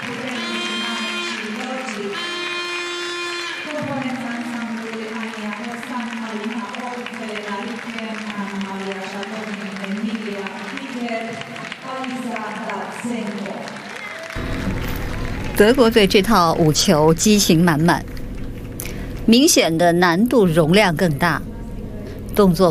德国队这套舞球激情满满，明显的难度容量更大，动作